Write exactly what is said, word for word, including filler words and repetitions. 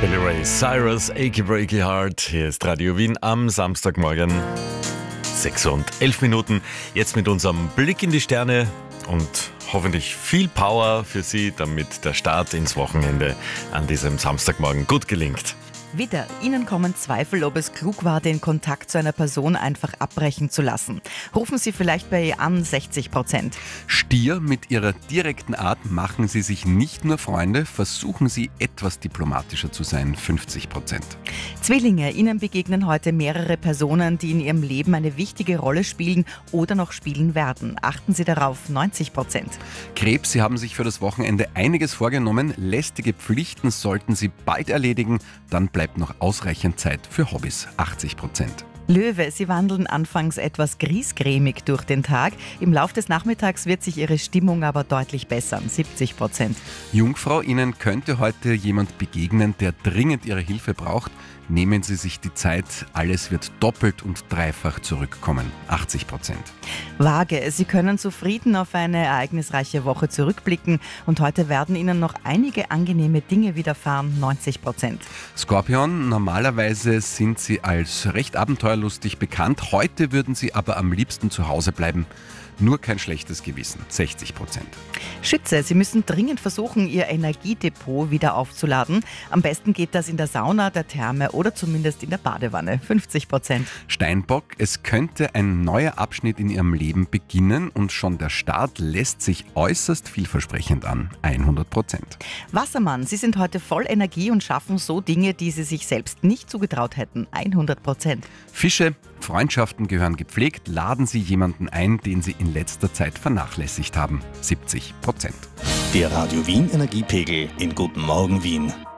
Billy Ray Cyrus, Achy Breaky Heart. Hier ist Radio Wien am Samstagmorgen. sechs und elf Minuten. Jetzt mit unserem Blick in die Sterne und hoffentlich viel Power für Sie, damit der Start ins Wochenende an diesem Samstagmorgen gut gelingt. Widder, Ihnen kommen Zweifel, ob es klug war, den Kontakt zu einer Person einfach abbrechen zu lassen. Rufen Sie vielleicht bei ihr an, sechzig Prozent. Stier, mit Ihrer direkten Art machen Sie sich nicht nur Freunde, versuchen Sie etwas diplomatischer zu sein, fünfzig Prozent. Zwillinge, Ihnen begegnen heute mehrere Personen, die in Ihrem Leben eine wichtige Rolle spielen oder noch spielen werden. Achten Sie darauf, neunzig Prozent. Krebs, Sie haben sich für das Wochenende einiges vorgenommen. Lästige Pflichten sollten Sie bald erledigen, dann bleibt noch ausreichend Zeit für Hobbys, achtzig Prozent. Löwe, Sie wandeln anfangs etwas griesgrämig durch den Tag. Im Lauf des Nachmittags wird sich Ihre Stimmung aber deutlich bessern, siebzig Prozent. Jungfrau, Ihnen könnte heute jemand begegnen, der dringend Ihre Hilfe braucht. Nehmen Sie sich die Zeit, alles wird doppelt und dreifach zurückkommen, achtzig Prozent. Waage, Sie können zufrieden auf eine ereignisreiche Woche zurückblicken und heute werden Ihnen noch einige angenehme Dinge widerfahren, neunzig Prozent. Skorpion, normalerweise sind Sie als recht abenteuerlustig bekannt, heute würden Sie aber am liebsten zu Hause bleiben. Nur kein schlechtes Gewissen, sechzig Prozent. Schütze, Sie müssen dringend versuchen, Ihr Energiedepot wieder aufzuladen. Am besten geht das in der Sauna, der Therme oder zumindest in der Badewanne, fünfzig Prozent. Steinbock, es könnte ein neuer Abschnitt in Ihrem Leben beginnen und schon der Start lässt sich äußerst vielversprechend an, hundert Prozent. Wassermann, Sie sind heute voll Energie und schaffen so Dinge, die Sie sich selbst nicht zugetraut hätten, hundert Prozent. Fische, Freundschaften gehören gepflegt, laden Sie jemanden ein, den Sie in letzter Zeit vernachlässigt haben, siebzig Prozent. Der Radio Wien Energiepegel in Guten Morgen Wien.